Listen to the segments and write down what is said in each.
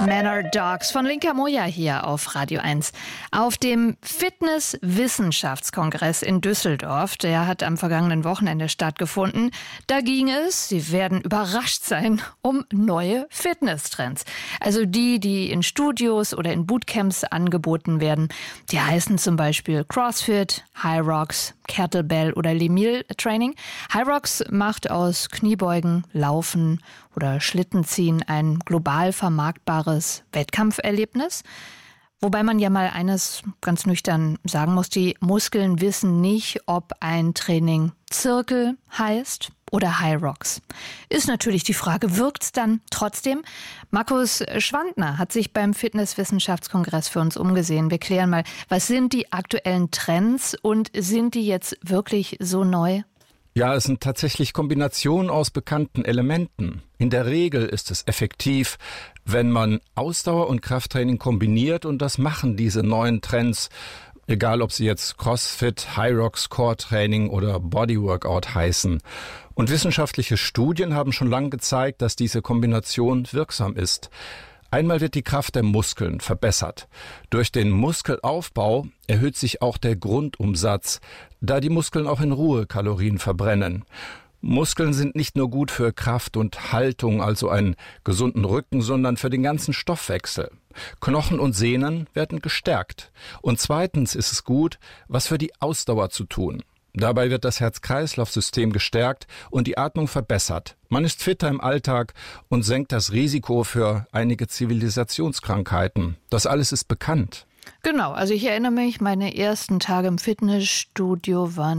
Manor Dogs von Linka Moja hier auf Radio 1. Auf dem Fitness-Wissenschaftskongress in Düsseldorf, der hat am vergangenen Wochenende stattgefunden, da ging es, Sie werden überrascht sein, um neue Fitnesstrends. Also die in Studios oder in Bootcamps angeboten werden. Die heißen zum Beispiel CrossFit, Hyrox, Kettlebell oder Lemil-Training. Hyrox macht aus Kniebeugen, Laufen oder Schlittenziehen ein global vermarktbares Wettkampferlebnis. Wobei man ja mal eines ganz nüchtern sagen muss, die Muskeln wissen nicht, ob ein Training Zirkel heißt oder Hyrox. Ist natürlich die Frage, wirkt's dann trotzdem? Markus Schwandner hat sich beim Fitnesswissenschaftskongress für uns umgesehen. Wir klären mal, was sind die aktuellen Trends und sind die jetzt wirklich so neu? Ja, es sind tatsächlich Kombinationen aus bekannten Elementen. In der Regel ist es effektiv, wenn man Ausdauer und Krafttraining kombiniert, und das machen diese neuen Trends, egal ob sie jetzt CrossFit, Hyrox, Core Training oder Bodyworkout heißen. Und wissenschaftliche Studien haben schon lange gezeigt, dass diese Kombination wirksam ist. Einmal wird die Kraft der Muskeln verbessert. Durch den Muskelaufbau erhöht sich auch der Grundumsatz, da die Muskeln auch in Ruhe Kalorien verbrennen. Muskeln sind nicht nur gut für Kraft und Haltung, also einen gesunden Rücken, sondern für den ganzen Stoffwechsel. Knochen und Sehnen werden gestärkt. Und zweitens ist es gut, was für die Ausdauer zu tun. Dabei wird das Herz-Kreislauf-System gestärkt und die Atmung verbessert. Man ist fitter im Alltag und senkt das Risiko für einige Zivilisationskrankheiten. Das alles ist bekannt. Genau, also ich erinnere mich, meine ersten Tage im Fitnessstudio waren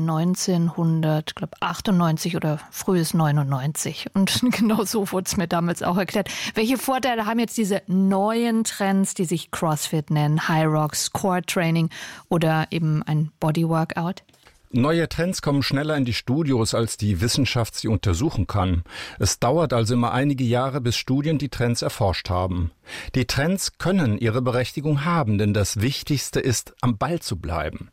1998 oder frühes 99. Und genau so wurde es mir damals auch erklärt. Welche Vorteile haben jetzt diese neuen Trends, die sich CrossFit nennen, Hyrox, Core Training oder eben ein Bodyworkout? Neue Trends kommen schneller in die Studios, als die Wissenschaft sie untersuchen kann. Es dauert also immer einige Jahre, bis Studien die Trends erforscht haben. Die Trends können ihre Berechtigung haben, denn das Wichtigste ist, am Ball zu bleiben.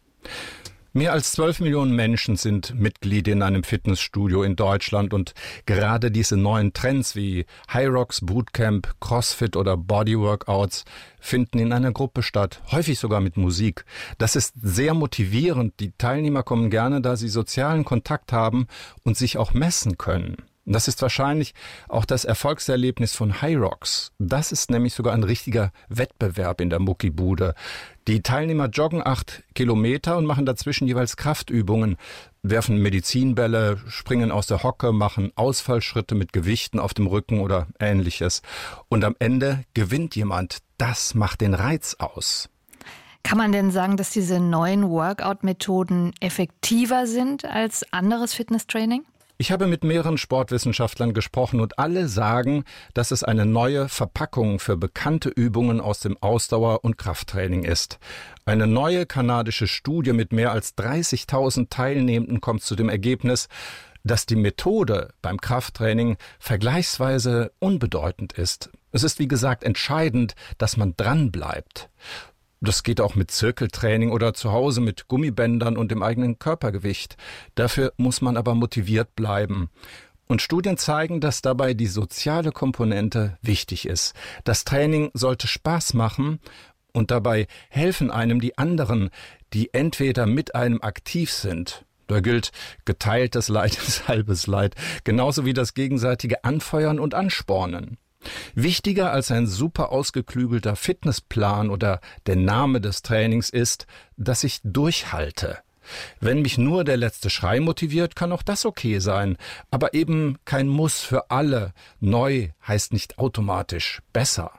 Mehr als 12 Millionen Menschen sind Mitglied in einem Fitnessstudio in Deutschland, und gerade diese neuen Trends wie Hyrox, Bootcamp, CrossFit oder Bodyworkouts finden in einer Gruppe statt, häufig sogar mit Musik. Das ist sehr motivierend. Die Teilnehmer kommen gerne, da sie sozialen Kontakt haben und sich auch messen können. Das ist wahrscheinlich auch das Erfolgserlebnis von Hyrox. Das ist nämlich sogar ein richtiger Wettbewerb in der Muckibude. Die Teilnehmer joggen 8 Kilometer und machen dazwischen jeweils Kraftübungen, werfen Medizinbälle, springen aus der Hocke, machen Ausfallschritte mit Gewichten auf dem Rücken oder Ähnliches. Und am Ende gewinnt jemand. Das macht den Reiz aus. Kann man denn sagen, dass diese neuen Workout-Methoden effektiver sind als anderes Fitnesstraining? Ich habe mit mehreren Sportwissenschaftlern gesprochen und alle sagen, dass es eine neue Verpackung für bekannte Übungen aus dem Ausdauer- und Krafttraining ist. Eine neue kanadische Studie mit mehr als 30.000 Teilnehmenden kommt zu dem Ergebnis, dass die Methode beim Krafttraining vergleichsweise unbedeutend ist. Es ist, wie gesagt, entscheidend, dass man dran bleibt. Das geht auch mit Zirkeltraining oder zu Hause mit Gummibändern und dem eigenen Körpergewicht. Dafür muss man aber motiviert bleiben. Und Studien zeigen, dass dabei die soziale Komponente wichtig ist. Das Training sollte Spaß machen und dabei helfen einem die anderen, die entweder mit einem aktiv sind. Da gilt, geteiltes Leid ist halbes Leid, genauso wie das gegenseitige Anfeuern und Anspornen. Wichtiger als ein super ausgeklügelter Fitnessplan oder der Name des Trainings ist, dass ich durchhalte. Wenn mich nur der letzte Schrei motiviert, kann auch das okay sein, aber eben kein Muss für alle. Neu heißt nicht automatisch besser.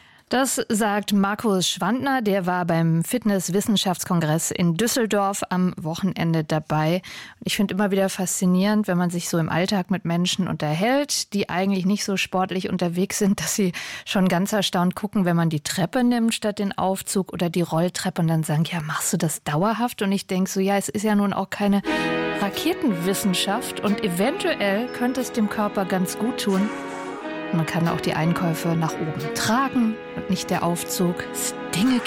Das sagt Markus Schwandner, der war beim Fitnesswissenschaftskongress in Düsseldorf am Wochenende dabei. Ich finde immer wieder faszinierend, wenn man sich so im Alltag mit Menschen unterhält, die eigentlich nicht so sportlich unterwegs sind, dass sie schon ganz erstaunt gucken, wenn man die Treppe nimmt statt den Aufzug oder die Rolltreppe, und dann sagen, ja, machst du das dauerhaft? Und ich denke so, ja, es ist ja nun auch keine Raketenwissenschaft und eventuell könnte es dem Körper ganz gut tun. Man kann auch die Einkäufe nach oben tragen und nicht der Aufzug. Das Dinge